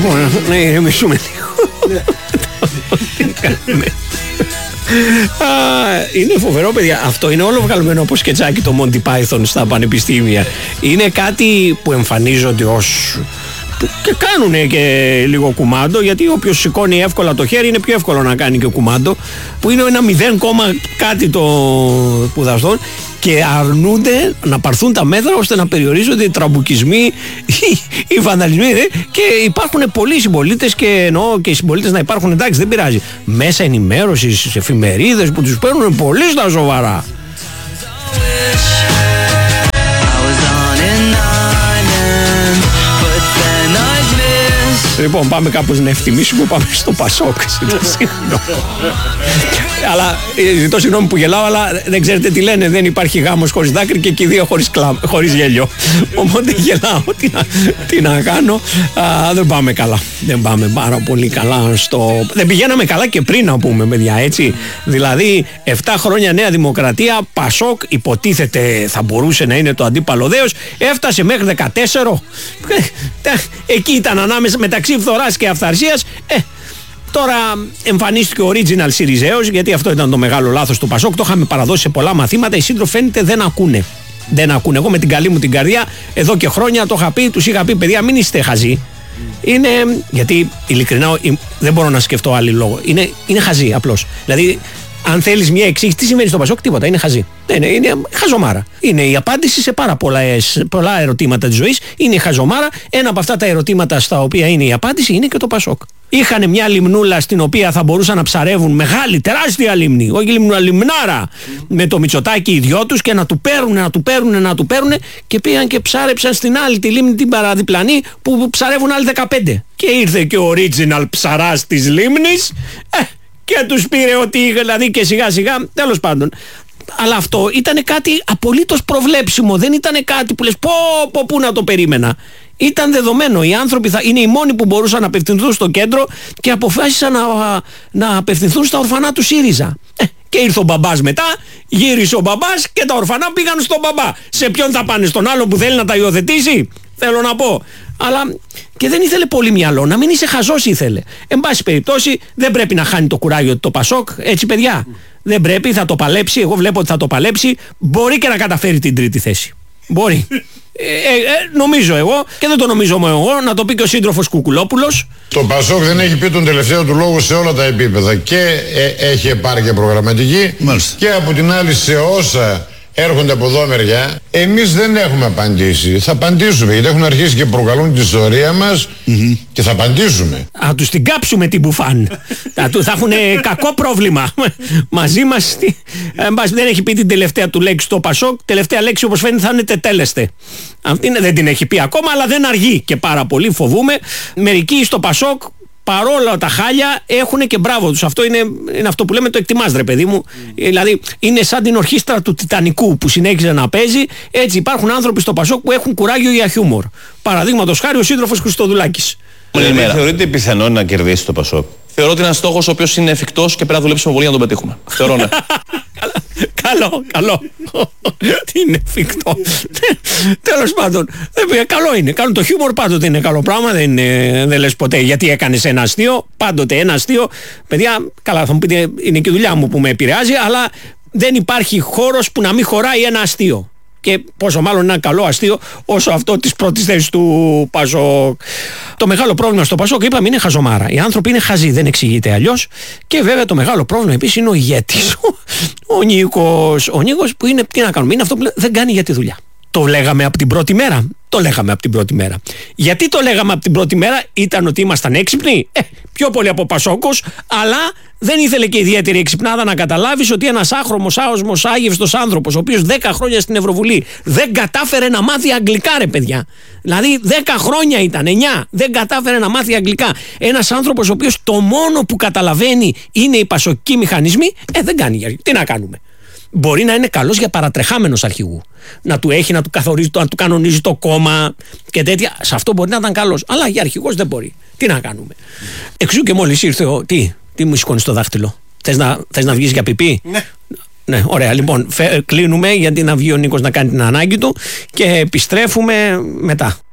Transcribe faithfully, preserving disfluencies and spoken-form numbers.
Λοιπόν, ναι, ηρεμήσουμε λίγο. Είναι φοβερό, παιδιά. Αυτό είναι όλο βγαλμένο από σκετσάκι το Monty Python στα πανεπιστήμια. Είναι κάτι που εμφανίζονται ως... και κάνουν και λίγο κουμάντο, γιατί όποιος σηκώνει εύκολα το χέρι είναι πιο εύκολο να κάνει και κουμάντο, που είναι ένα μηδέν κόμμα κάτι το σπουδαστών, και αρνούνται να πάρθουν τα μέτρα ώστε να περιορίζονται οι τραμπουκισμοί, οι, οι βανδαλισμοί, δε, και υπάρχουν πολλοί συμπολίτες, και εννοώ και οι συμπολίτες να υπάρχουν, εντάξει, δεν πειράζει, μέσα ενημέρωσης, εφημερίδες που τους παίρνουν πολύ στα σοβαρά. Λοιπόν, πάμε κάπως να ευτιμήσουμε, πάμε στο Πασόκ. Αλλά ζητώ συγγνώμη που γελάω, αλλά δεν ξέρετε τι λένε, δεν υπάρχει γάμος χωρίς δάκρυ και και οι δύο χωρίς, κλα... χωρίς γέλιο. Οπότε γελάω, τι να, τι να κάνω. Α, δεν πάμε καλά, δεν πάμε πάρα πολύ καλά στο... Δεν πηγαίναμε καλά και πριν, να πούμε, παιδιά, έτσι. Δηλαδή επτά χρόνια Νέα Δημοκρατία, Πασόκ, υποτίθεται θα μπορούσε να είναι το αντίπαλο δέος, έφτασε μέχρι δεκατέσσερα. Εκεί ήταν ανάμεσα μεταξύ φθοράς και αυθαρσίας. Ε, τώρα εμφανίστηκε ο original Συριζέος, γιατί αυτό ήταν το μεγάλο λάθος του Πασόκ. Το είχαμε παραδώσει σε πολλά μαθήματα. Οι σύντροφοι φαίνεται δεν ακούνε. Δεν ακούνε. Εγώ με την καλή μου την καρδιά εδώ και χρόνια το είχα πει, τους είχα πει, παιδιά, μην είστε χαζοί. Είναι, γιατί ειλικρινά δεν μπορώ να σκεφτώ άλλη λόγο. Είναι, είναι χαζοί απλώς. Δηλαδή, αν θέλεις μια εξήγηση, τι σημαίνει στο Πασόκ, τίποτα. Είναι χαζή. Είναι, είναι χαζομάρα. Είναι η απάντηση σε πάρα πολλά, πολλά ερωτήματα της ζωής. Είναι η χαζομάρα. Ένα από αυτά τα ερωτήματα στα οποία είναι η απάντηση είναι και το Πασόκ. Είχαν μια λιμνούλα στην οποία θα μπορούσαν να ψαρεύουν, μεγάλη, τεράστια λίμνη, όχι λιμνούλα, λιμνάρα, με το Μητσοτάκη οι δυο τους, και να του παίρνουν, να του παίρνουν, να του παίρνουν, και πήγαν και ψάρεψαν στην άλλη τη λίμνη, την παραδιπλανή, που ψαρεύουν άλλοι δεκαπέντε. Και ήρθε και ο original ψαράς της λίμνης, ε, και τους πήρε ότι, δηλαδή, και σιγά σιγά, τέλος πάντων. Αλλά αυτό ήταν κάτι απολύτως προβλέψιμο. Δεν ήταν κάτι που λες πω πω που να το περίμενα. Ήταν δεδομένο. Οι άνθρωποι θα, είναι οι μόνοι που μπορούσαν να απευθυνθούν στο κέντρο, και αποφάσισαν να, να απευθυνθούν στα ορφανά του ΣΥΡΙΖΑ. Ε, και ήρθε ο μπαμπάς μετά, γύρισε ο μπαμπάς και τα ορφανά πήγαν στον μπαμπά. Σε ποιον θα πάνε, στον άλλο που θέλει να τα υιοθετήσει? Θέλω να πω. Αλλά και δεν ήθελε πολύ μυαλό, να μην είσαι χαζός ήθελε. Εν πάση περιπτώσει, δεν πρέπει να χάνει το κουράγιο το Πασόκ, έτσι, παιδιά. Δεν πρέπει, θα το παλέψει. Εγώ βλέπω ότι θα το παλέψει. Μπορεί και να καταφέρει την τρίτη θέση. Μπορεί. Ε, ε, ε, νομίζω εγώ, και δεν το νομίζω μόνο εγώ, να το πει και ο σύντροφος Κουκουλόπουλος. Το Πασόκ δεν έχει πει τον τελευταίο του λόγο σε όλα τα επίπεδα. Και ε, έχει επάρκεια προγραμματική. Μάλιστα. Και από την άλλη, σε όσα έρχονται από εδώ μεριά, εμείς δεν έχουμε απαντήσει. Θα απαντήσουμε, γιατί έχουν αρχίσει και προκαλούν την ιστορία μας, mm-hmm. και θα απαντήσουμε. Θα τους την κάψουμε την μπουφάν. θα, θα έχουν κακό πρόβλημα μαζί μας. Δεν έχει πει την τελευταία του λέξη το Πασόκ. Τελευταία λέξη, όπως φαίνεται, θα είναι τετέλεστε. Αυτή δεν την έχει πει ακόμα, αλλά δεν αργεί και πάρα πολύ, φοβούμε. Μερικοί στο Πασόκ, παρόλα τα χάλια, έχουν και μπράβο τους. Αυτό είναι, είναι αυτό που λέμε, το εκτιμάς, ρε παιδί μου. Mm. Δηλαδή είναι σαν την ορχήστρα του Τιτανικού που συνέχιζε να παίζει. Έτσι υπάρχουν άνθρωποι στο Πασόκ που έχουν κουράγιο για χιούμορ. Παραδείγματος χάρη ο σύντροφος Χριστοδουλάκης. Δηλαδή, θεωρείτε πιθανό να κερδίσει το Πασόκ? Θεωρώ ότι είναι ένας στόχος ο οποίος είναι εφικτός και πρέπει να δουλέψουμε πολύ για να τον πετύχουμε. Θεωρώ, ναι. Καλό, καλό. Τι είναι εφικτό. Τέλος πάντων, καλό είναι. Καλό, το χιούμορ πάντοτε είναι καλό πράγμα. Δεν, δεν λες ποτέ γιατί έκανες ένα αστείο. Πάντοτε ένα αστείο. Παιδιά, καλά, θα μου πείτε, είναι και η δουλειά μου που με επηρεάζει, αλλά δεν υπάρχει χώρος που να μην χωράει ένα αστείο. Και πόσο μάλλον ένα καλό αστείο όσο αυτό της πρώτης θέσης του Πασόκ. Το μεγάλο πρόβλημα στο Πασόκ, είπαμε, είναι χαζομάρα. Οι άνθρωποι είναι χαζοί, δεν εξηγείται αλλιώς. Και βέβαια το μεγάλο πρόβλημα επίσης είναι ο ηγέτης, ο Νίκος. Ο Νίκος που είναι, τι να κάνουμε, είναι αυτό που δεν κάνει για τη δουλειά. Το λέγαμε από την πρώτη μέρα. Το λέγαμε από την πρώτη μέρα. Γιατί το λέγαμε από την πρώτη μέρα? Ήταν ότι ήμασταν έξυπνοι. Ε, πιο πολύ από Πασόκος, αλλά δεν ήθελε και ιδιαίτερη εξυπνάδα να καταλάβεις ότι ένας άχρωμος, άοσμος, άγευστος άνθρωπος, ο οποίος δέκα χρόνια στην Ευρωβουλή δεν κατάφερε να μάθει αγγλικά, ρε παιδιά. Δηλαδή δέκα χρόνια ήταν, εννιά, δεν κατάφερε να μάθει αγγλικά. Ένας άνθρωπος ο οποίος το μόνο που καταλαβαίνει είναι οι πασοκικοί μηχανισμοί, ε, δεν κάνει. Τι να κάνουμε? Μπορεί να είναι καλός για παρατρεχάμενος αρχηγού. Να του έχει, να του καθορίζει, να του κανονίζει το κόμμα και τέτοια. Σε αυτό μπορεί να ήταν καλός. Αλλά για αρχηγός δεν μπορεί. Τι να κάνουμε? Εξού και μόλις ήρθε ο. Τι, τι μου σηκώνεις το δάχτυλο? Θες να, θες να βγεις για πιπί? Ναι. Ναι, ωραία. Λοιπόν, φε, κλείνουμε γιατί να βγει ο Νίκος να κάνει την ανάγκη του και επιστρέφουμε μετά.